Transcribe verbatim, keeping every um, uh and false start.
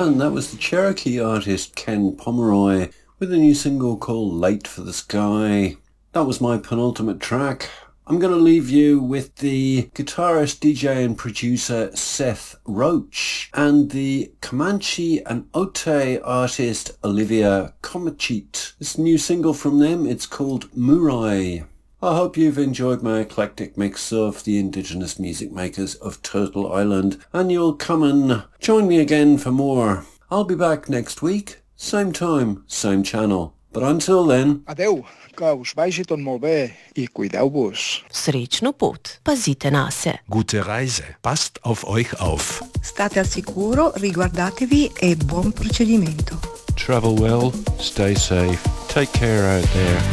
And that was the Cherokee artist Ken Pomeroy with a new single called Late for the Sky. That was my penultimate track. I'm going to leave you with the guitarist, D J and producer Seth Roach and the Comanche and Ote artist Olivia Comachit. This new single from them, it's called Murai. I hope you've enjoyed my eclectic mix of the indigenous music makers of Turtle Island, and you'll come and join me again for more. I'll be back next week, same time, same channel. But until then... Adeu, que us vagi tot molt bé i cuideu-vos. Srećnu put, pazite na se. Gute Reise, passt auf euch auf. State al sicuro, riguardatevi e buon procedimento. Travel well, stay safe, take care out there.